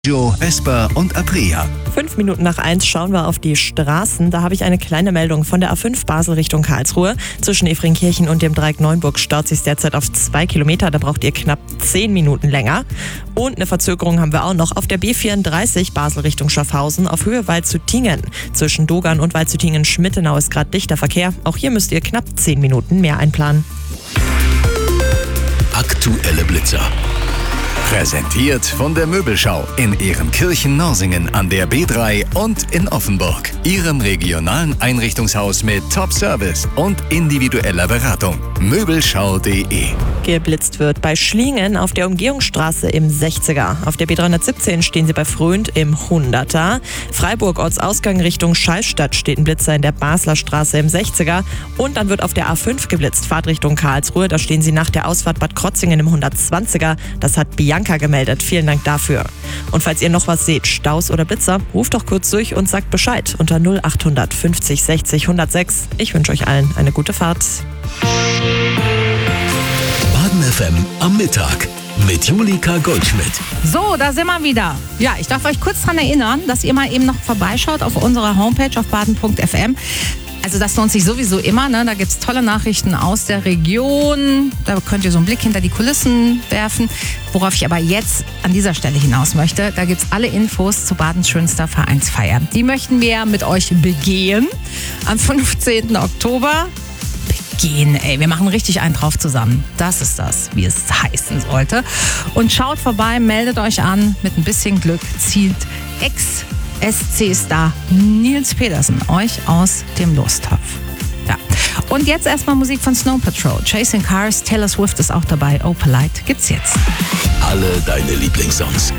Joe, Vespa und Aprilia. 5 Minuten nach 1 schauen wir auf die Straßen. Da habe ich eine kleine Meldung von der A5 Basel Richtung Karlsruhe. Zwischen Efringkirchen und dem Dreieck Neuenburg staut sich derzeit auf 2 Kilometer. Da braucht ihr knapp 10 Minuten länger. Und eine Verzögerung haben wir auch noch auf der B34 Basel Richtung Schaffhausen auf Höhe Waldshüttingen. Zwischen Dogern und Waldshüttingen-Schmittenau ist gerade dichter Verkehr. Auch hier müsst ihr knapp 10 Minuten mehr einplanen. Aktuelle Blitzer. Präsentiert von der Möbelschau in Ehrenkirchen-Norsingen an der B3 und in Offenburg. Ihrem regionalen Einrichtungshaus mit Top-Service und individueller Beratung. Möbelschau.de. Geblitzt wird bei Schlingen auf der Umgehungsstraße im 60er. Auf der B317 stehen sie bei Fröhnt im 100er. Freiburg Ortsausgang Richtung Schallstadt steht ein Blitzer in der Basler Straße im 60er. Und dann wird auf der A5 geblitzt, Fahrt Richtung Karlsruhe. Da stehen sie nach der Ausfahrt Bad Krotzingen im 120er. Das hat Bianca gemeldet. Vielen Dank dafür. Und falls ihr noch was seht, Staus oder Blitzer, ruft doch kurz durch und sagt Bescheid unter 0800 50 60 106. Ich wünsche euch allen eine gute Fahrt. Baden FM am Mittag mit Julika Goldschmidt. So, da sind wir wieder. Ja, ich darf euch kurz daran erinnern, dass ihr mal eben noch vorbeischaut auf unserer Homepage auf baden.fm. Also das lohnt sich sowieso immer, ne? Da gibt es tolle Nachrichten aus der Region. Da könnt ihr so einen Blick hinter die Kulissen werfen. Worauf ich aber jetzt an dieser Stelle hinaus möchte, da gibt es alle Infos zu Badens schönster Vereinsfeier. Die möchten wir mit euch begehen am 15. Oktober. Begehen, ey. Wir machen richtig einen drauf zusammen. Das ist das, wie es heißen sollte. Und schaut vorbei, meldet euch an. Mit ein bisschen Glück zielt Ex-SC-Star Nils Pedersen euch aus dem Lostopf. Ja. Und jetzt erstmal Musik von Snow Patrol. Chasing Cars, Taylor Swift ist auch dabei. Oh Polite gibt's jetzt. Alle deine Lieblingssongs